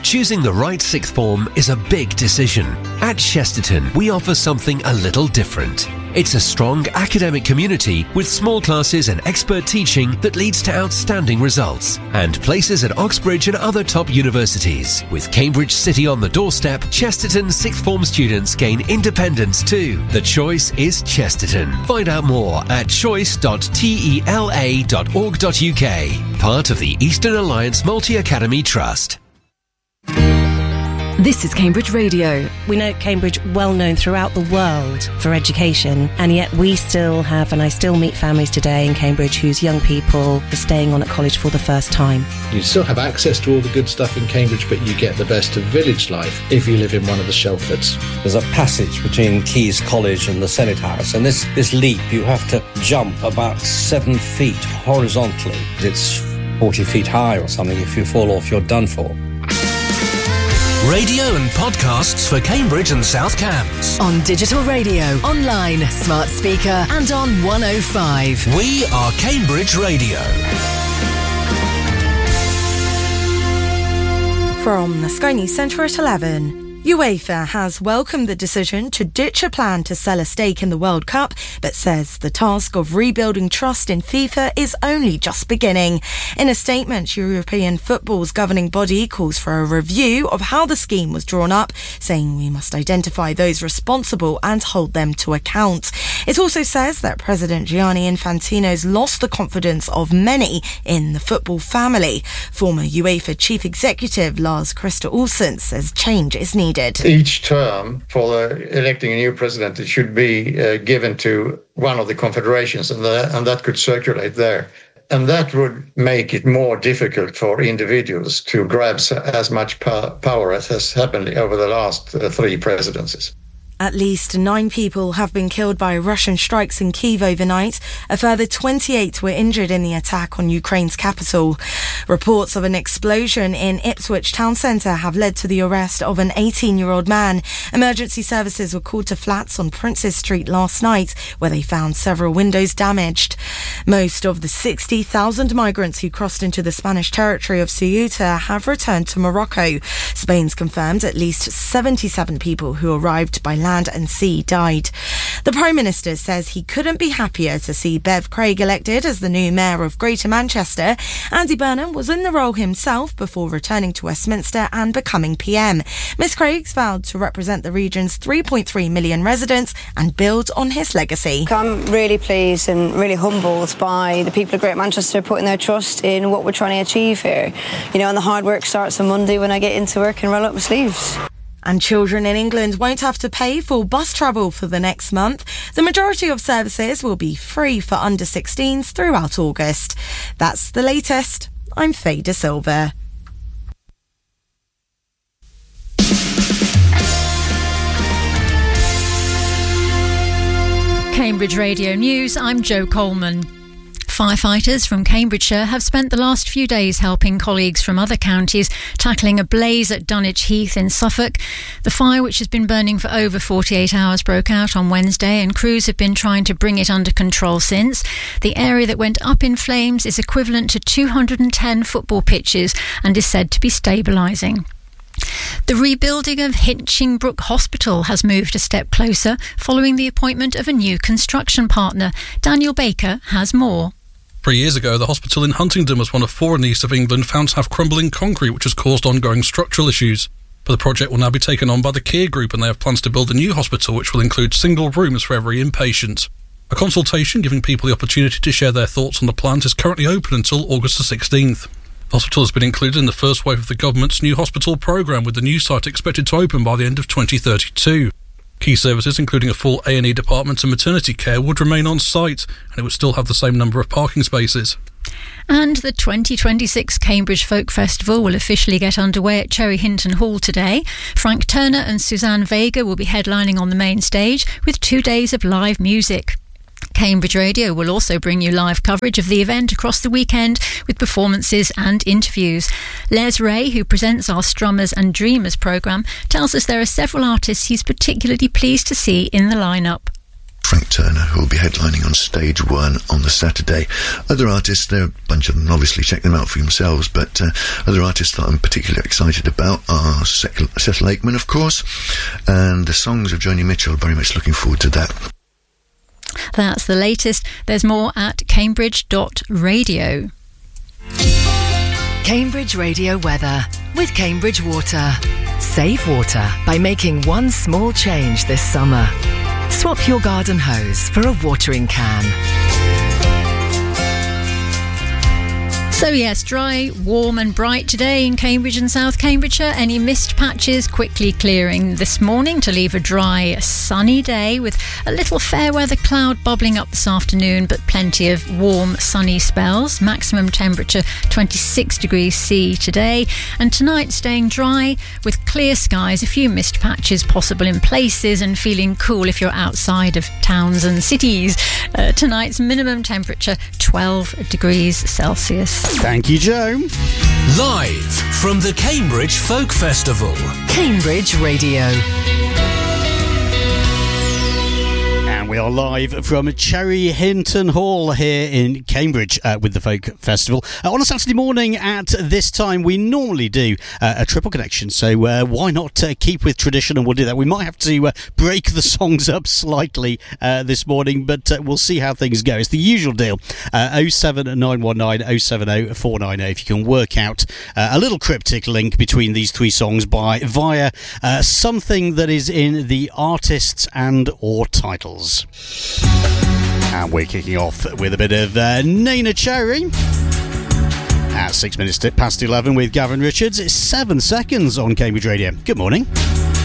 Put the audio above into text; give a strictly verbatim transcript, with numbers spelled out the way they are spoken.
Choosing the right sixth form is a big decision. At Chesterton, we offer something a little different. It's a strong academic community with small classes and expert teaching that leads to outstanding results, and places at Oxbridge and other top universities. With Cambridge City on the doorstep, Chesterton sixth form students gain independence too. The choice is Chesterton. Find out more at choice dot tela dot org dot uk, part of the Eastern Alliance Multi-Academy Trust. This is Cambridge Radio. We know Cambridge well known throughout the world for education, and yet we still have, and I still meet families today in Cambridge whose young people are staying on at college for the first time. You still have access to all the good stuff in Cambridge, but you get the best of village life if you live in one of the Shelfords. There's a passage between Caius College and the Senate House, and this, this leap, you have to jump about seven feet horizontally. It's forty feet high or something. If you fall off, you're done for. Radio and podcasts for Cambridge and South Cambs. On digital radio, online, smart speaker, and on one oh five. We are Cambridge Radio. From the Sky News Centre at eleven. UEFA has welcomed the decision to ditch a plan to sell a stake in the World Cup, but says the task of rebuilding trust in FIFA is only just beginning. In a statement, European football's governing body calls for a review of how the scheme was drawn up, saying we must identify those responsible and hold them to account. It also says that President Gianni Infantino's lost the confidence of many in the football family. Former UEFA chief executive Lars Christer Olsen says change is needed. Each term for the electing a new president, it should be uh, given to one of the confederations, and, the, and that could circulate there. And that would make it more difficult for individuals to grab as much power as has happened over the last uh, three presidencies. At least nine people have been killed by Russian strikes in Kyiv overnight. A further twenty-eight were injured in the attack on Ukraine's capital. Reports of an explosion in Ipswich town centre have led to the arrest of an eighteen-year-old man. Emergency services were called to flats on Princes Street last night, where they found several windows damaged. Most of the sixty thousand migrants who crossed into the Spanish territory of Ceuta have returned to Morocco. Spain's confirmed at least seventy-seven people who arrived by land land and sea died. The Prime Minister says he couldn't be happier to see Bev Craig elected as the new Mayor of Greater Manchester. Andy Burnham was in the role himself before returning to Westminster and becoming P M. Miss Craig's vowed to represent the region's three point three million residents and build on his legacy. I'm really pleased and really humbled by the people of Greater Manchester putting their trust in what we're trying to achieve here. You know, and the hard work starts on Monday when I get into work and roll up my sleeves. And children in England won't have to pay for bus travel for the next month. The majority of services will be free for under sixteens throughout August. That's the latest. I'm Faye De Silva. Cambridge Radio News, I'm Jo Coleman. Firefighters from Cambridgeshire have spent the last few days helping colleagues from other counties tackling a blaze at Dunwich Heath in Suffolk. The fire, which has been burning for over forty-eight hours, broke out on Wednesday, and crews have been trying to bring it under control since. The area that went up in flames is equivalent to two hundred ten football pitches and is said to be stabilising. The rebuilding of Hitchingbrook Hospital has moved a step closer following the appointment of a new construction partner. Daniel Baker has more. Three years ago, the hospital in Huntingdon was one of four in the east of England found to have crumbling concrete, which has caused ongoing structural issues. But the project will now be taken on by the Kier Group, and they have plans to build a new hospital which will include single rooms for every inpatient. A consultation giving people the opportunity to share their thoughts on the plans is currently open until August the sixteenth. The hospital has been included in the first wave of the government's new hospital programme, with the new site expected to open by the end of twenty thirty-two. Key services, including a full A and E department and maternity care, would remain on site, and it would still have the same number of parking spaces. And the twenty twenty-six Cambridge Folk Festival will officially get underway at Cherry Hinton Hall today. Frank Turner and Suzanne Vega will be headlining on the main stage with two days of live music. Cambridge Radio will also bring you live coverage of the event across the weekend with performances and interviews. Les Ray, who presents our Strummers and Dreamers programme, tells us there are several artists he's particularly pleased to see in the lineup. Frank Turner, who will be headlining on Stage One on the Saturday. Other artists, there are a bunch of them, obviously check them out for yourselves, but uh, other artists that I'm particularly excited about are Seth Lakeman, of course, and the songs of Joni Mitchell. Very much looking forward to that. That's the latest. There's more at cambridge dot radio. Cambridge Radio weather with Cambridge Water. Save water by making one small change this summer. Swap your garden hose for a watering can. So yes, dry, warm and bright today in Cambridge and South Cambridgeshire. Any mist patches quickly clearing this morning to leave a dry, sunny day with a little fair weather cloud bubbling up this afternoon, but plenty of warm, sunny spells. Maximum temperature twenty-six degrees C today. And tonight staying dry with clear skies, a few mist patches possible in places, and feeling cool if you're outside of towns and cities. Uh, tonight's minimum temperature twelve degrees Celsius. Thank you, Joe. Live from the Cambridge Folk Festival. Cambridge Radio. And we are live from Cherry Hinton Hall here in Cambridge uh, with the Folk Festival. Uh, on a Saturday morning at this time, we normally do uh, a triple connection, so uh, why not uh, keep with tradition, and we'll do that. We might have to uh, break the songs up slightly uh, this morning, but uh, we'll see how things go. It's the usual deal. Uh, oh seven nine one nine oh seven oh four nine oh if you can work out uh, a little cryptic link between these three songs by via uh, something that is in the artists and or titles. And we're kicking off with a bit of uh, Neneh Cherry at six minutes past eleven with Gavin Richards. It's seven seconds on Cambridge Radio. Good morning.